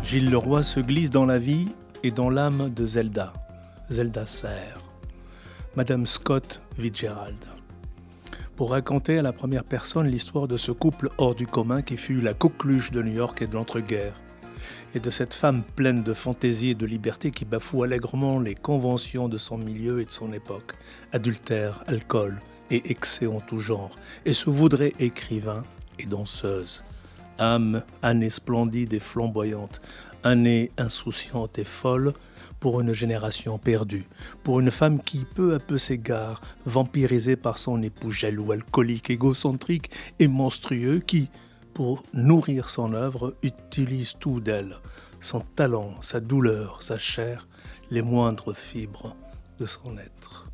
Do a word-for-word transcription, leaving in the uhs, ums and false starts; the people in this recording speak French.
Gilles Leroy se glisse dans la vie et dans l'âme de Zelda, Zelda Serre, Madame Scott Fitzgerald, pour raconter à la première personne l'histoire de ce couple hors du commun qui fut la coqueluche de New York et de l'entre-guerres, et de cette femme pleine de fantaisie et de liberté qui bafoue allègrement les conventions de son milieu et de son époque, adultère, alcool et excès en tout genre, et se voudrait écrivain et danseuse. Âme, année splendide et flamboyante, année insouciante et folle pour une génération perdue, pour une femme qui peu à peu s'égare, vampirisée par son époux jaloux, alcoolique, égocentrique et monstrueux qui, pour nourrir son œuvre, utilise tout d'elle, son talent, sa douleur, sa chair, les moindres fibres de son être.